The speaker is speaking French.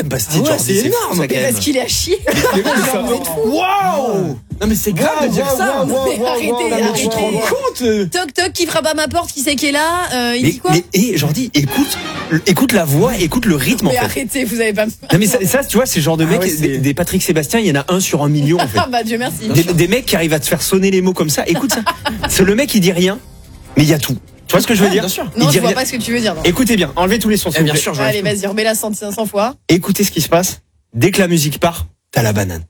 Bastide. Ah ouais, Jordi, c'est énorme. fou, ça, quand même. Parce qu'il a chié. Waouh! Non mais c'est grave de dire ça. Mais arrêtez. Tu te rends compte? Toc toc, qui frappe à ma porte, qui c'est qui est là? Il dit quoi? Mais Jordi, écoute la voix, écoute le rythme en Mais fait. arrêtez, vous avez pas. Non mais ça, tu vois, c'est le genre de mec, des Patrick Sébastien, il y en a un sur 1 million en fait. Ah bah Dieu merci. Des mecs qui arrivent à te faire sonner les mots comme ça. Écoute ça. C'est le mec, il dit rien, mais il y a tout. Tu vois ce que je veux dire? Bien sûr. Non, Il dit je vois rien. pas ce que tu veux dire. Non. Écoutez bien, enlevez tous les sons. s'il vous Bien plaît. sûr, Allez, vas-y, remets-la 100 fois. Écoutez ce qui se passe. Dès que la musique part, t'as la banane.